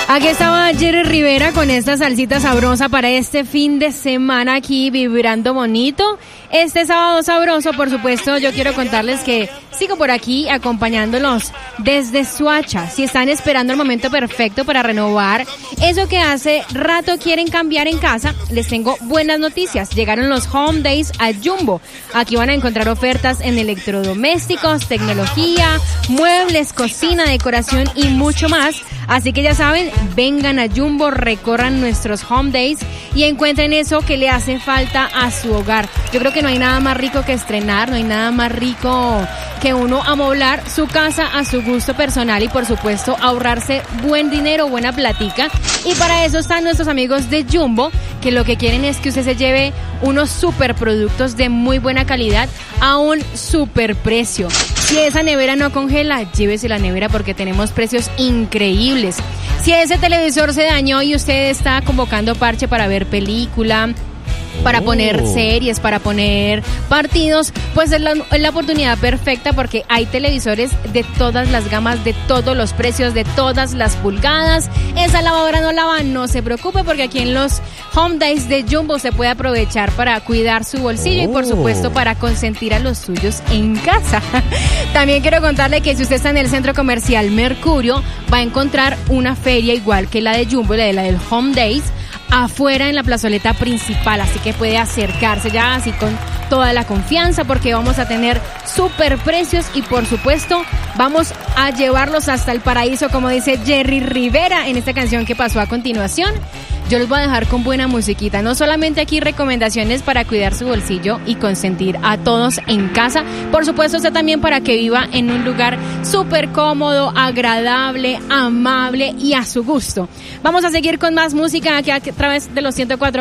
Aquí estaba Jerry Rivera con esta salsita sabrosa para este fin de semana aquí vibrando bonito. Este sábado sabroso, por supuesto, yo quiero contarles que sigo por aquí acompañándolos desde Soacha. Si están esperando el momento perfecto para renovar eso que hace rato quieren cambiar en casa, les tengo buenas noticias. Llegaron los Home Days a Jumbo. Aquí van a encontrar ofertas en electrodomésticos, tecnología, muebles, cocina, decoración y mucho más. Así que ya saben, vengan a Jumbo, recorran nuestros Home Days y encuentren eso que le hace falta a su hogar. Yo creo que no hay nada más rico que estrenar, no hay nada más rico que uno amoblar su casa a su gusto personal y por supuesto ahorrarse buen dinero, buena platica. Y para eso están nuestros amigos de Jumbo, que lo que quieren es que usted se lleve unos super productos de muy buena calidad a un super precio. Si esa nevera no congela, llévese la nevera porque tenemos precios increíbles. Si ese televisor se dañó y usted está convocando parche para ver película, para poner series, para poner partidos, pues es la oportunidad perfecta porque hay televisores de todas las gamas, de todos los precios, de todas las pulgadas. Esa lavadora no lava, no se preocupe porque aquí en los Home Days de Jumbo se puede aprovechar para cuidar su bolsillo y por supuesto para consentir a los suyos en casa. También quiero contarle que si usted está en el centro comercial Mercurio, va a encontrar una feria igual que la de Jumbo, la del Home Days, afuera en la plazoleta principal, así que puede acercarse ya así con toda la confianza porque vamos a tener super precios y por supuesto vamos a llevarlos hasta el paraíso, como dice Jerry Rivera en esta canción que pasó a continuación. Yo los voy a dejar con buena musiquita, no solamente aquí recomendaciones para cuidar su bolsillo y consentir a todos en casa, por supuesto usted también para que viva en un lugar súper cómodo, agradable, amable y a su gusto. Vamos a seguir con más música aquí a través de los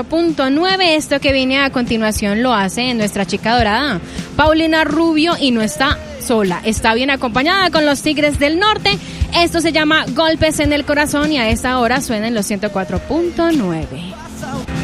104.9, esto que viene a continuación lo hace nuestra chica dorada, Paulina Rubio y no está sola, está bien acompañada con los Tigres del Norte. Esto se llama Golpes en el Corazón y a esta hora suena en los 104.9.